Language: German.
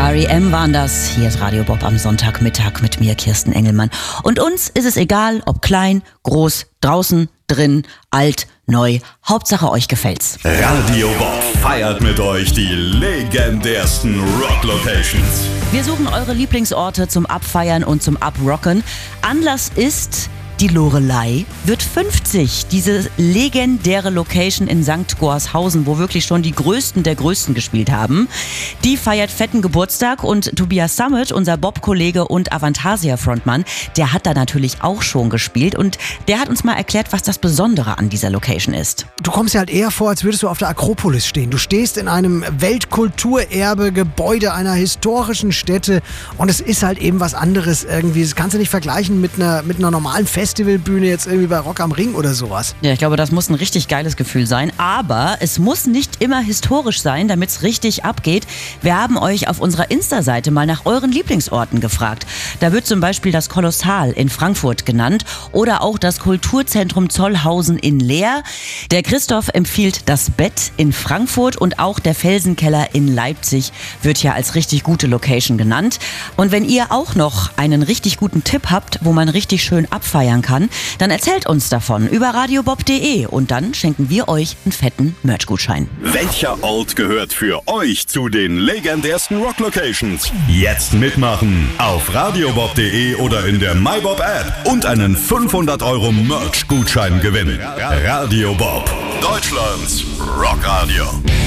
R.E.M. waren das. Hier ist Radio Bob am Sonntagmittag mit mir, Kirsten Engelmann. Und uns ist es egal, ob klein, groß, draußen, drin, alt, neu. Hauptsache euch gefällt's. Radio Bob feiert mit euch die legendärsten Rock-Locations. Wir suchen eure Lieblingsorte zum Abfeiern und zum Abrocken. Anlass ist... Die Loreley wird 50. Diese legendäre Location in St. Gorshausen, wo wirklich schon die Größten der Größten gespielt haben, die feiert fetten Geburtstag und Tobias Sammet, unser Bob-Kollege und Avantasia-Frontmann, der hat da natürlich auch schon gespielt und der hat uns mal erklärt, was das Besondere an dieser Location ist. Du kommst dir halt eher vor, als würdest du auf der Akropolis stehen. Du stehst in einem Weltkulturerbe-Gebäude einer historischen Stätte und es ist halt eben was anderes irgendwie. Das kannst du nicht vergleichen mit einer normalen Festivalbühne jetzt irgendwie bei Rock am Ring oder sowas. Ja, ich glaube, das muss ein richtig geiles Gefühl sein. Aber es muss nicht immer historisch sein, damit es richtig abgeht. Wir haben euch auf unserer Insta-Seite mal nach euren Lieblingsorten gefragt. Da wird zum Beispiel das Kolossal in Frankfurt genannt oder auch das Kulturzentrum Zollhausen in Leer. Der Christoph empfiehlt das Bett in Frankfurt und auch der Felsenkeller in Leipzig wird hier als richtig gute Location genannt. Und wenn ihr auch noch einen richtig guten Tipp habt, wo man richtig schön abfeiern kann, dann erzählt uns davon über radiobob.de und dann schenken wir euch einen fetten Merch-Gutschein. Welcher Ort gehört für euch zu den legendärsten Rock-Locations? Jetzt mitmachen auf radiobob.de oder in der MyBob-App und einen 500 € Merch-Gutschein gewinnen. Radio Bob, Deutschlands Rockradio.